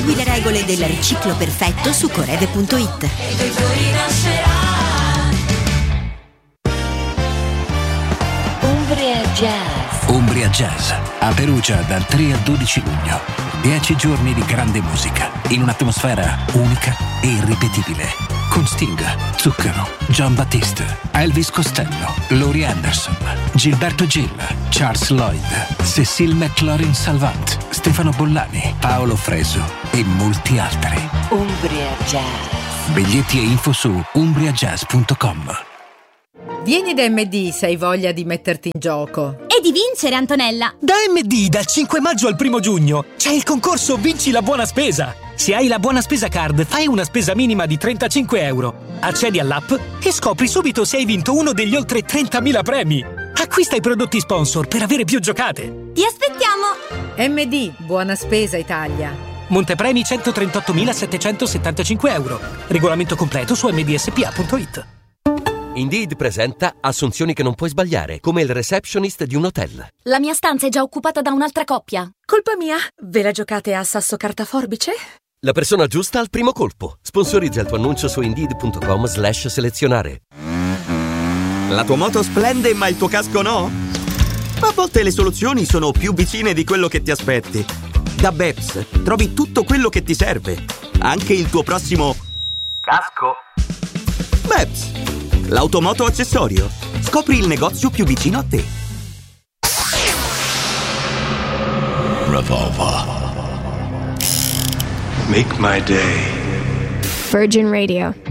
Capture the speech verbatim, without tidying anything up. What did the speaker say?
Segui le regole del riciclo perfetto su corede punto it. Umbria Jazz. Umbria Jazz a Perugia dal tre al dodici luglio. Dieci giorni di grande musica in un'atmosfera unica e irripetibile. Con Sting, Zucchero, John Battiste, Elvis Costello, Laurie Anderson, Gilberto Gil, Charles Lloyd, Cécile McLaurin Salvant, Stefano Bollani, Paolo Fresu e molti altri. Umbria Jazz. Biglietti e info su umbria jazz punto com. Vieni da M D se hai voglia di metterti in gioco. E di vincere, Antonella! Da M D dal cinque maggio al primo giugno c'è il concorso Vinci la buona spesa. Se hai la buona spesa card, fai una spesa minima di trentacinque euro. Accedi all'app e scopri subito se hai vinto uno degli oltre trentamila premi. Acquista i prodotti sponsor per avere più giocate. Ti aspettiamo! M D, buona spesa Italia. Montepremi centotrentottomilasettecentosettantacinque euro. Regolamento completo su m d s p a punto it. Indeed presenta assunzioni che non puoi sbagliare, come il receptionist di un hotel. La mia stanza è già occupata da un'altra coppia. Colpa mia? Ve la giocate a sasso carta forbice? La persona giusta al primo colpo. Sponsorizza il tuo annuncio su indeed punto com slash selezionare. La tua moto splende ma il tuo casco no? A volte le soluzioni sono più vicine di quello che ti aspetti. Da Beps trovi tutto quello che ti serve, anche il tuo prossimo casco. Beps, l'automoto accessorio. Scopri il negozio più vicino a te. Revolver. Make my day. Virgin Radio.